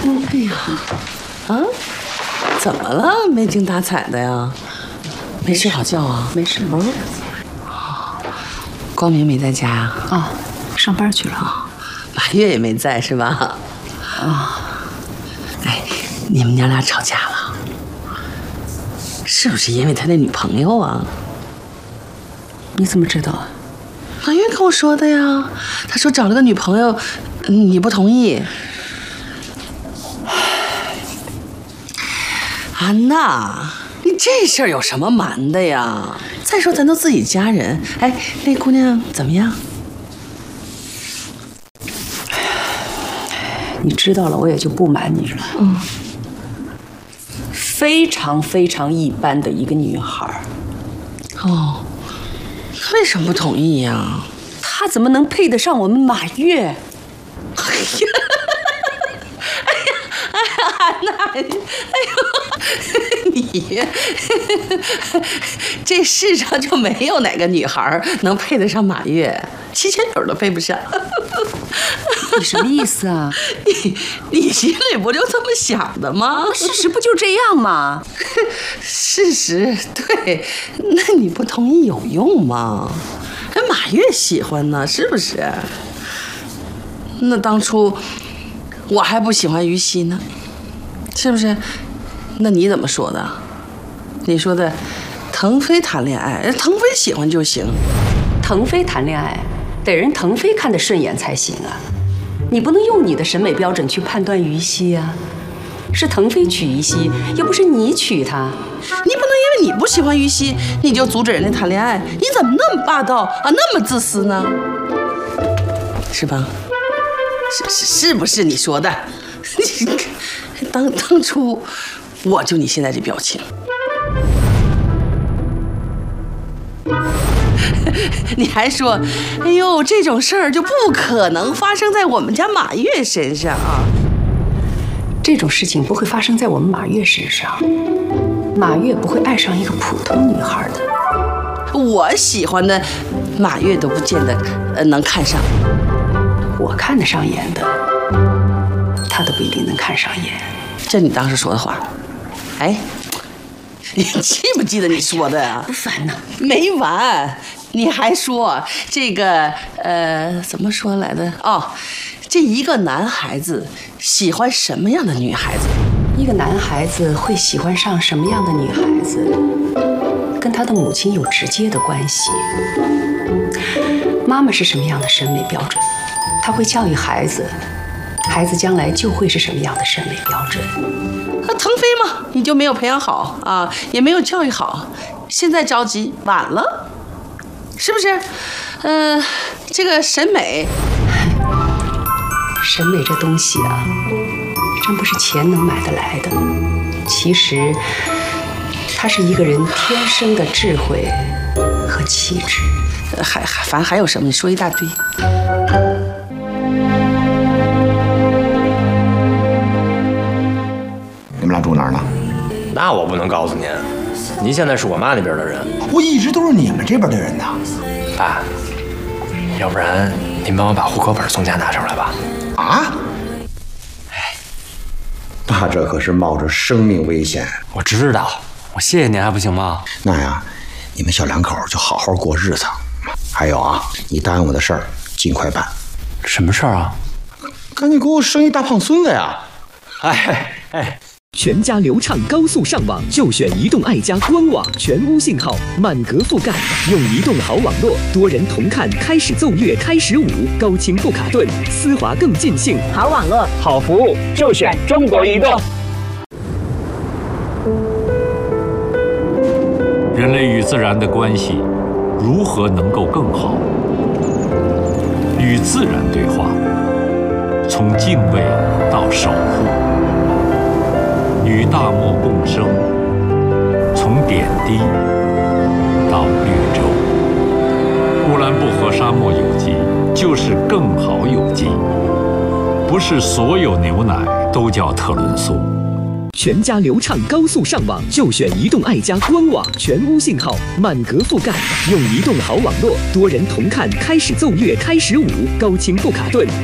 哎呀，啊，怎么了？没精打采的呀？没睡好觉啊？ 没事。 光明没在家呀？ 啊，上班去了。 马月也没在是吧？ 啊。 哎，你们娘俩吵架了？是不是因为他那女朋友啊？ 你怎么知道啊？ 马月跟我说的呀。他说找了个女朋友，你不同意。安娜，你这事儿有什么瞒的呀？再说咱都自己家人。哎，那姑娘怎么样？ 你知道了，我也就不瞒你了。非常非常一般的一个女孩。 哦，为什么不同意呀？ 她怎么能配得上我们马月？ 安娜，你这世上就没有哪个女孩能配得上马月，7千友都配不上。 你什么意思啊？ 你心里不就这么想的吗？ 事实不就这样吗？ 事实对，那你不同意有用吗？人马月喜欢呢，是不是？那当初我还不喜欢于西呢，是不是？那你怎么说的？你说的腾飞谈恋爱，腾飞喜欢就行。 腾飞谈恋爱，得人腾飞看得顺眼才行啊！你不能用你的审美标准去判断于西啊！是腾飞娶于西，又不是你娶她。 你不能因为你不喜欢于西，你就阻止人家谈恋爱。你怎么那么霸道啊，那么自私呢？是吧？是不是你说的？当初我就你现在这表情。你还说，哎呦，这种事儿就不可能发生在我们家马月身上啊！ 这种事情不会发生在我们马月身上，马月不会爱上一个普通女孩的。 我喜欢的马月都不见得能看上， 我看得上眼的，他都不一定能看上眼。 这你当时说的话，哎，你记不记得你说的啊？ 不烦呢？ 没完，你还说这个怎么说来的？哦，这一个男孩子喜欢什么样的女孩子？ 一个男孩子会喜欢上什么样的女孩子，跟他的母亲有直接的关系。妈妈是什么样的审美标准，他会教育孩子，孩子将来就会是什么样的审美标准。 那腾飞嘛，你就没有培养好啊，也没有教育好，现在着急晚了，是不是？这个审美这东西啊，真不是钱能买得来的。其实，它是一个人天生的智慧和气质。 反正还有什么？你说一大堆。 你们俩住哪儿呢？ 那我不能告诉您，您现在是我妈那边的人。 我一直都是你们这边的人呢。 爸，要不然您帮我把户口本送家拿出来吧。 啊？爸，这可是冒着生命危险。 我知道，我谢谢您还不行吗？ 那呀，你们小两口就好好过日子。还有啊，你答应我的事儿，尽快办。 什么事儿啊？ 赶紧给我生一大胖孙子呀！ 哎。 全家流畅高速上网就选移动爱家官网，全屋信号，满格覆盖，用移动好网络，多人同看，开始奏乐，开始舞，高清不卡顿，丝滑更尽兴。 好网络，好服务，就选中国移动。 人类与自然的关系如何能够更好？与自然对话，从敬畏到守护。与大漠共生，从点滴到绿洲。乌兰布和沙漠有机就是更好有机，不是所有牛奶都叫特仑苏。 全家流畅高速上网就选移动爱家官网，全屋信号，满格覆盖，用移动好网络，多人同看，开始奏乐，开始舞，高清不卡顿。